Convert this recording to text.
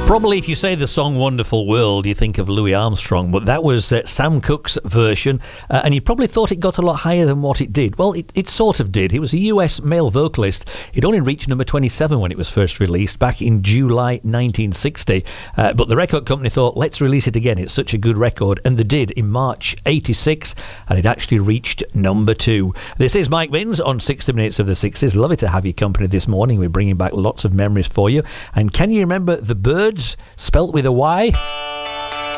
Probably if you say the song Wonderful World, you think of Louis Armstrong, but that was Sam Cooke's version, and you probably thought it got a lot higher than what it did. Well, it sort of did. He was a US male vocalist. It only reached number 27 when it was first released back in July 1960, but the record company thought, let's release it again. It's such a good record, and they did in March 86, and it actually reached number 2. This is Mike Binns on 60 Minutes of the 60s. Lovely to have your company this morning. We're bringing back lots of memories for you. And can you remember the Byrds, spelt with a Y?